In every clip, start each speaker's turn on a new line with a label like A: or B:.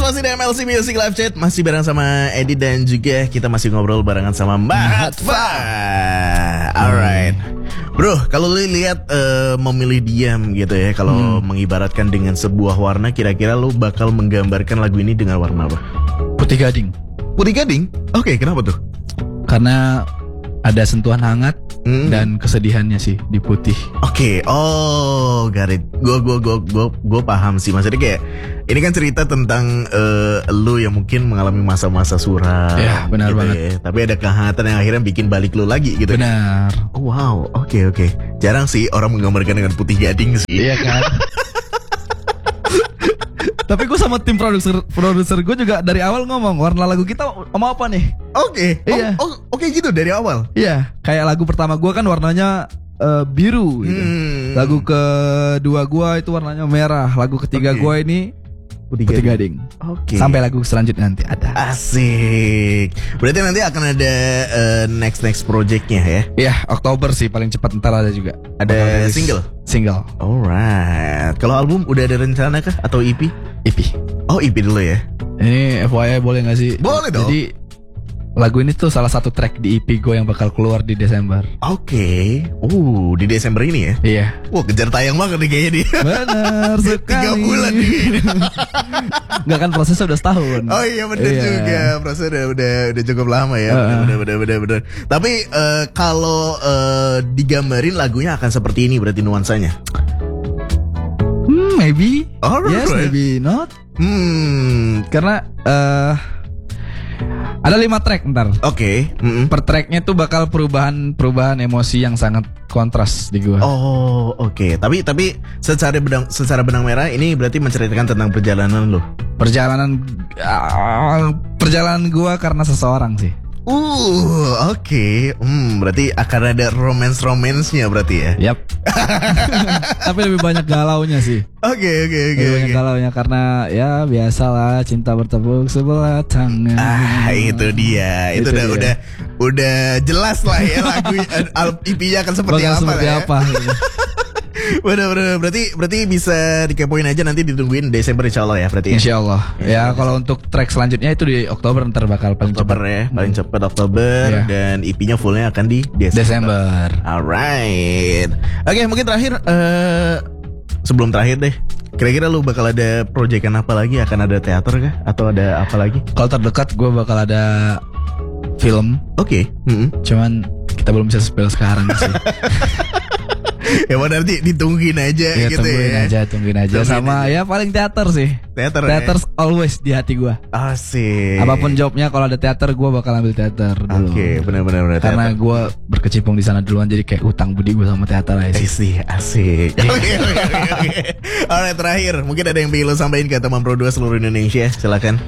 A: masih di MLC Music Live Chat. Masih bareng sama Edi dan juga kita masih ngobrol barengan sama Mbak Hatfa. Alright bro, kalau lu lihat memilih diam gitu ya, kalau mengibaratkan dengan sebuah warna, kira-kira lu bakal menggambarkan lagu ini dengan warna apa?
B: Putih Gading.
A: Putih Gading? Oke, kenapa tuh?
B: Karena ada sentuhan hangat dan kesedihannya sih di putih.
A: Oke, oh, got it. Gue paham sih. Maksudnya kayak ini kan cerita tentang lu yang mungkin mengalami masa-masa suram.
B: Ya, benar
A: gitu
B: banget.
A: Ya. Tapi ada kehangatan yang akhirnya bikin balik lu lagi gitu.
B: Benar.
A: Oh, wow, oke. Jarang sih orang menggambarkan dengan putih gading sih.
B: Iya kan? Tapi gue sama tim produser gue juga dari awal ngomong warna lagu kita mau apa nih?
A: Oke.
B: Iya.
A: Oke gitu dari awal.
B: Iya, kayak lagu pertama gue kan warnanya biru gitu. Lagu kedua gue itu warnanya merah. Lagu ketiga gue ini Putih Gading.
A: Oke.
B: Sampai lagu selanjutnya nanti ada.
A: Asik. Berarti nanti akan ada next projectnya ya?
B: Iya, Oktober sih paling cepat, ntar ada juga.
A: Ada single. Alright. Kalau album udah ada rencana kah atau EP?
B: EP.
A: Oh, EP dulu ya.
B: Ini FYI boleh gak sih?
A: Boleh dong.
B: Jadi lagu ini tuh salah satu track di EP gue yang bakal keluar di Desember.
A: Oke. Di Desember ini ya?
B: Iya.
A: Wah, kejar tayang banget nih kayaknya dia.
B: Bener sekali.
A: 3 bulan nih.
B: Enggak kan, prosesnya udah setahun.
A: Oh iya bener juga. Prosesnya udah cukup lama ya. Bener. Tapi kalau digambarin lagunya akan seperti ini berarti nuansanya?
B: Maybe.
A: Alright.
B: Yes, maybe not. Karena ada 5 track ntar.
A: Oke.
B: Per tracknya tuh bakal perubahan emosi yang sangat kontras di gua.
A: Oh, oke. Tapi secara benang merah ini berarti menceritakan tentang perjalanan lo.
B: Perjalanan gua karena seseorang sih.
A: Oke. Berarti akan ada romance-nya berarti ya.
B: Yap. Tapi lebih banyak galaunya sih.
A: Oke.
B: Banyak galaunya karena ya biasalah, cinta bertepuk sebelah tangan.
A: Itu dia. Itu udah jelas lah ya lagu EP-nya akan seperti apa.
B: Gitu.
A: Bener. Berarti bisa dikepoin aja, nanti ditungguin Desember insyaallah ya berarti ya.
B: Insyaallah. Ya kalau untuk track selanjutnya itu di Oktober ntar bakal paling cepat
A: ya. Paling cepat Oktober dan EP-nya fullnya akan di Desember. Alright. Oke, mungkin terakhir sebelum terakhir deh. Kira-kira lu bakal ada proyekan apa lagi? Akan ada teater kah? Atau ada apa lagi?
B: Kalau terdekat gue bakal ada film.
A: Oke.
B: Cuman kita belum bisa spill sekarang sih.
A: Ya mau nanti ditungguin aja
B: ya,
A: gitu
B: tungguin aja. Sama aja. Ya paling teater sih. Teater always di hati gue.
A: Asik.
B: Apapun jobnya, kalau ada teater gue bakal ambil teater dulu.
A: Oke, benar.
B: Karena gue berkecimpung di sana duluan, jadi kayak utang budi gue sama teater aja sih.
A: Asik. Oke. Alright, terakhir mungkin ada yang pengen lo sampaikan ke teman Pro 2 seluruh Indonesia, silakan.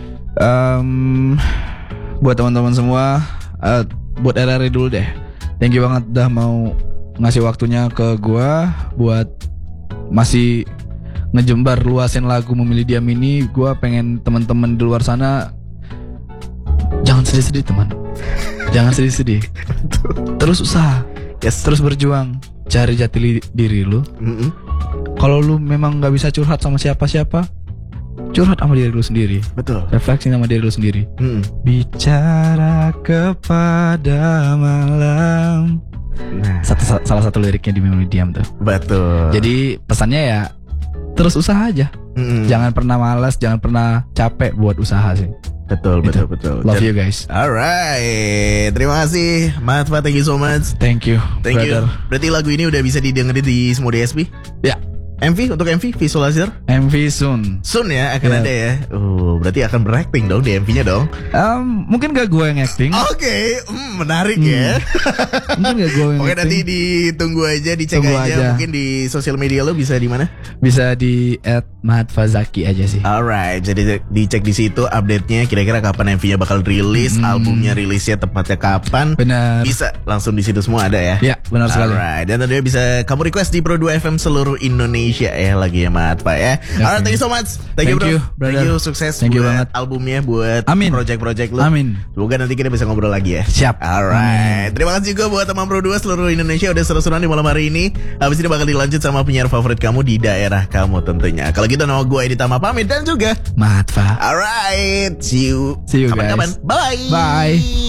B: Buat teman-teman semua, buat RRI dulu deh. Thank you banget udah mau ngasih waktunya ke gua buat masih ngejembar luasin lagu Memilih Diam ini. Gua pengen teman-teman di luar sana jangan sedih-sedih, teman. Jangan sedih-sedih. Terus usaha. Terus berjuang, cari jati diri lu. Kalau lu memang nggak bisa curhat sama siapa-siapa, curhat sama diri lu sendiri.
A: Betul.
B: Refleksi sama diri lu sendiri. Bicara kepada malam. Nah, salah satu liriknya di Memilih Diam tuh.
A: Betul.
B: Jadi pesannya ya terus usaha aja. Jangan pernah malas, jangan pernah capek buat usaha sih.
A: Betul.
B: Love you guys.
A: Alright, terima kasih Mas Fatma, thank you so much.
B: Thank you.
A: Berarti lagu ini udah bisa didengerin di semua DSP?
B: Ya.
A: Untuk MV visualizer?
B: MV soon
A: Ya akan ada ya. Berarti akan berakting dong di MV-nya dong.
B: Mungkin gak gue yang acting.
A: Oke, menarik ya.
B: Mungkin gak gue yang
A: acting. Oke, nanti ditunggu aja, dicek aja. Mungkin di sosial media lo bisa di mana?
B: Bisa di @mahatfazaki aja sih.
A: Alright, jadi dicek di situ update-nya, kira-kira kapan MV-nya bakal rilis, albumnya rilisnya tepatnya kapan.
B: Benar.
A: Bisa langsung di situ semua ada ya.
B: Ya, benar sekali.
A: Alright, dan tentunya bisa kamu request di Pro 2 FM seluruh Indonesia ya lagi ya Mat Pak ya. Alright, thank you so much. Thank you bro. Thank you, sukses buat albumnya, buat project-project lu.
B: Amin.
A: Semoga nanti kita bisa ngobrol lagi ya.
B: Siap.
A: Alright. Terima kasih juga buat teman Pro 2 seluruh Indonesia udah seru-seruan di malam hari ini. Habis ini bakal dilanjut sama penyiar favorit kamu di daerah kamu tentunya. Kalau Kalau gitu nama gue Edi Tama pamit dan juga
B: Mahatfa.
A: alright, see you
B: See you,
A: kapan-kapan.
B: guys.
A: Bye.
B: Bye.